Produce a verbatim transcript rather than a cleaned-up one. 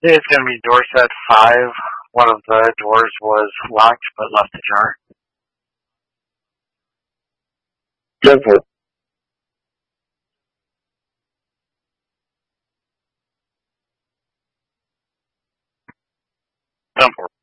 It's going to be door set five. One of the doors was locked but left ajar. ten four. ten four.